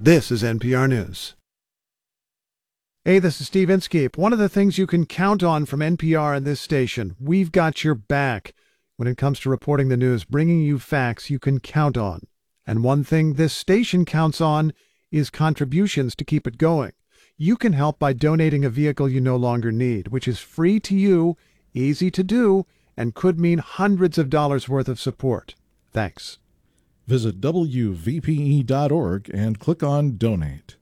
This is NPR News. Hey, this is Steve Inskeep. One of the things you can count on from NPR and this station, we've got your back when it comes to reporting the news, bringing you facts you can count on. And one thing this station counts on is contributions to keep it going. You can help by donating a vehicle you no longer need, which is free to you, easy to do, and could mean hundreds of dollars worth of support. Thanks. Visit WVPE.org and click on Donate.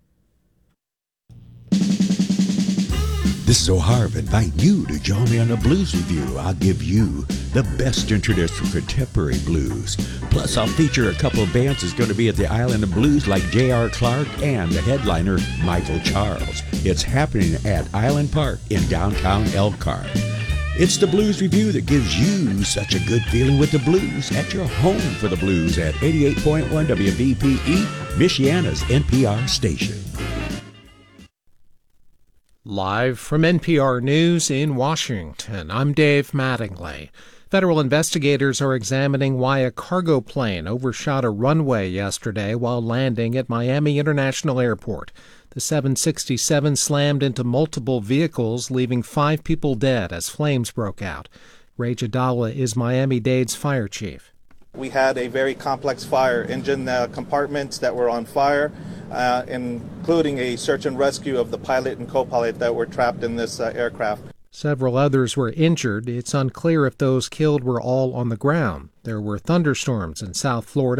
This is O'Harv inviting you to join me on a blues review. I'll give you the best in traditional contemporary blues. Plus, I'll feature a couple of bands that's going to be at the Island of Blues like J.R. Clark and the headliner Michael Charles. It's happening at Island Park in downtown Elkhart. It's the Blues Review that gives you such a good feeling with the blues at your home for the blues at 88.1 WVPE, Michiana's NPR station. Live from NPR News in Washington, I'm Dave Mattingly. Federal investigators are examining why a cargo plane overshot a runway yesterday while landing at Miami International Airport. The 767 slammed into multiple vehicles, leaving 5 people dead as flames broke out. Ray Jadala is Miami-Dade's fire chief. We had a very complex fire, engine compartments that were on fire, including a search and rescue of the pilot and co-pilot that were trapped in this aircraft. Several others were injured. It's unclear if those killed were all on the ground. There were thunderstorms in South Florida